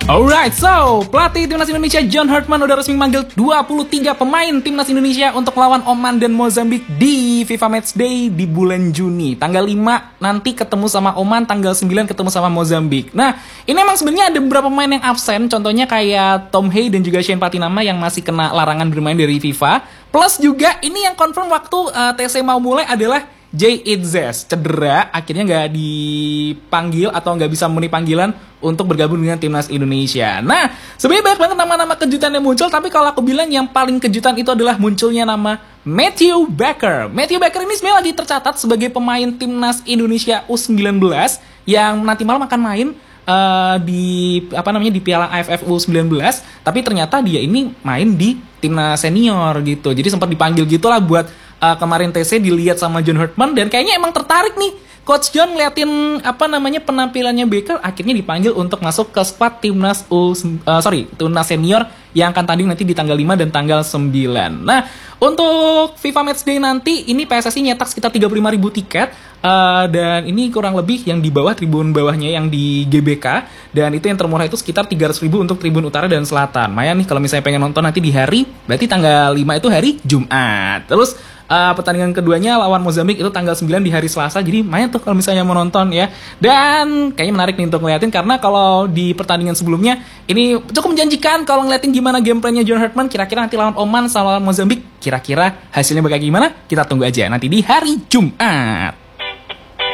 Alright, so pelatih timnas Indonesia John Hartman udah resmi manggil 23 pemain timnas Indonesia untuk melawan Oman dan Mozambik di FIFA Matchday di bulan Juni. Tanggal 5 nanti ketemu sama Oman, tanggal 9 ketemu sama Mozambik. Nah, ini emang sebenarnya ada beberapa pemain yang absen, contohnya kayak Tom Hey dan juga Shane Patinama yang masih kena larangan bermain dari FIFA. Plus juga ini yang confirm waktu TC mau mulai adalah Jay Itzes cedera, akhirnya nggak dipanggil atau nggak bisa memenuhi panggilan untuk bergabung dengan timnas Indonesia. Nah, sebenarnya banyak banget nama-nama kejutan yang muncul, tapi kalau aku bilang yang paling kejutan itu adalah munculnya nama Matthew Baker. Matthew Baker ini sebenarnya lagi tercatat sebagai pemain timnas Indonesia U19 yang nanti malam akan main di Piala AFF U19, tapi ternyata dia ini main di timnas senior gitu. Jadi sempat dipanggil gitulah buat kemarin TC dilihat sama John Hartman dan kayaknya emang tertarik nih Coach John ngeliatin penampilannya Baker, akhirnya dipanggil untuk masuk ke squad timnas timnas senior yang akan tanding nanti di tanggal 5 dan tanggal 9. Nah, untuk FIFA Matchday nanti ini PSSI nyetak sekitar 35.000 tiket dan ini kurang lebih yang di bawah tribun bawahnya yang di GBK, dan itu yang termurah itu sekitar 300.000 untuk tribun utara dan selatan. Lumayan nih kalau misalnya pengen nonton nanti di hari, berarti tanggal 5 itu hari Jumat. Terus pertandingan keduanya lawan Mozambik itu tanggal 9 di hari Selasa. Jadi lumayan tuh kalau misalnya mau nonton ya. Dan kayaknya menarik nih untuk ngeliatin, karena kalau di pertandingan sebelumnya ini cukup menjanjikan kalau ngeliatin gimana gameplaynya John Hartman. Kira-kira nanti lawan Oman sama lawan Mozambik, kira-kira hasilnya bakal gimana? Kita tunggu aja nanti di hari Jumat.